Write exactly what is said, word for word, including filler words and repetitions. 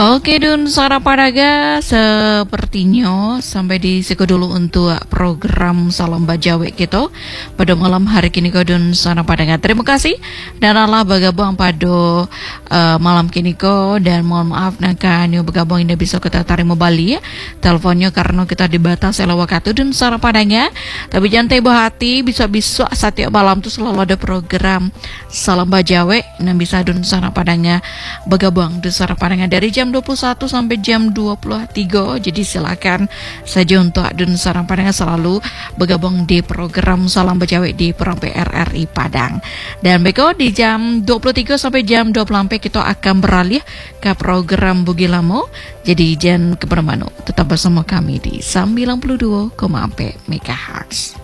Oke Dun Sarapadaga, sepertinya sampai di siku dulu untuk program Salam Bajawe gitu pada malam hari kini ko Dun Sarapadaga. Terima kasih dan Allah bergabung pada uh, malam kini ko, dan mohon maaf nakan yo bergabung ini bisa kita tarik Bali ya teleponnya karena kita dibatasi oleh waktu Dun Sarapadaga. Tapi jangan tebo hati, bisa-bisa setiap malam tuh selalu ada program Salam Bajawe yang bisa Dun Sarapadaga bergabung Dun Sarapadaga dari jam dua puluh satu sampai jam dua puluh tiga. Jadi silakan saja untuk Dun Sarapadaga selalu bergabung di program Salam Bajawe di Perampe R R I Padang. Dan beko di jam dua puluh tiga sampai jam dua puluh empat kita akan beralih ke program Bugilamo. Jadi jangan kemana-mana, tetap bersama kami di sembilan puluh dua koma empat megahertz.